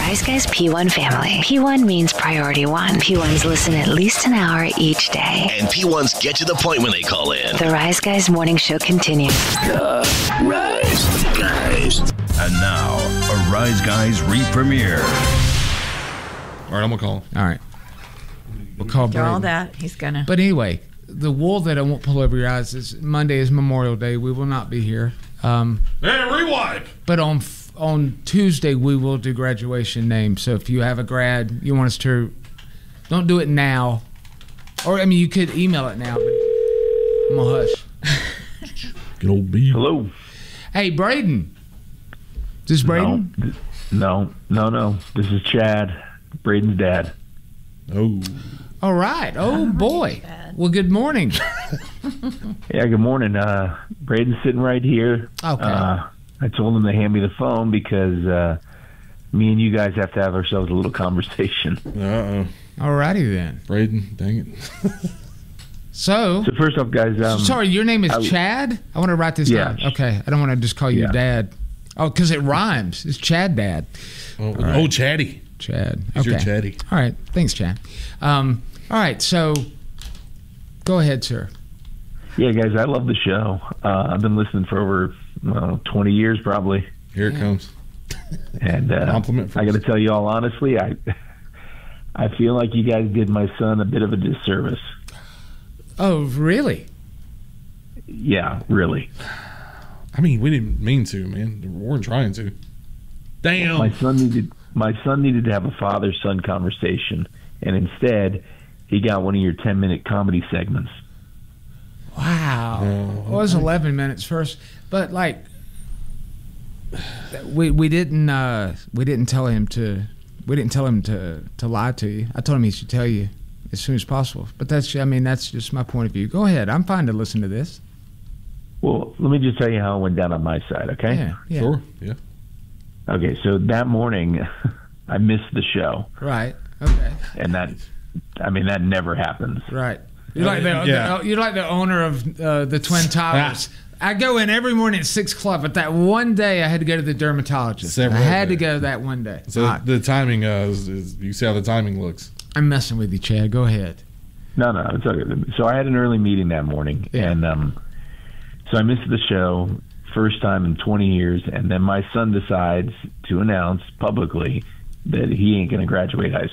Rise Guys P1 family. P1 means priority one. P1s listen at least an hour each day. And P1s get to the point when they call in. The Rise Guys morning show continues. The Rise Guys. And now, a Rise Guys re-premiere. All right, I'm going to call him. All right. We'll call After all Braden. that, he's gonna. But anyway, the wool that I won't pull over your eyes is Monday is Memorial Day. We will not be here. Hey, rewind. But on Tuesday, we will do graduation names. So if you have a grad, you want us to, don't do it now. Or, I mean, you could email it now, but I'm going to hush. Good old B. Hello. Hey, Braden. Is this Braden? No. This is Chad, Braden's dad. Oh. All right. Oh, boy. Well, good morning. Yeah, good morning. Braden's sitting right here. Okay. I told him to hand me the phone because me and you guys have to have ourselves a little conversation. Uh-oh. All righty then. Braden, dang it. So first off, guys. Sorry, your name is Chad? I want to write this down. Okay. I don't want to just call you Dad. Oh, because it rhymes. It's Chad Dad. Oh, right. Chatty. Chad. He's your Chatty. All right. Thanks, Chad. All right. So go ahead, sir. Yeah, guys, I love the show. I've been listening for over 20 years probably. Here it comes. And compliment I got to tell you all honestly, I feel like you guys did my son a bit of a disservice. Oh, really? Yeah, really. I mean, we didn't mean to, man. We weren't trying to. Damn. My son needed to have a father-son conversation, and instead, he got one of your 10-minute comedy segments. Wow. It was 11 minutes first, but like we didn't tell him to lie to you. I told him he should tell you as soon as possible. But that's just my point of view. Go ahead. I'm fine to listen to this. Well, let me just tell you how it went down on my side, okay? Yeah. Sure. Yeah. Okay, so that morning, I missed the show. Right. Okay. And that never happens. Right. You're like the owner of the Twin Towers. I go in every morning at 6 o'clock, but that one day I had to go to the dermatologist. I had to go that one day. So the timing is you see how the timing looks. I'm messing with you, Chad. Go ahead. No, it's okay. So I had an early meeting that morning, and so I missed the show, first time in 20 years, and then my son decides to announce publicly that he ain't going to graduate high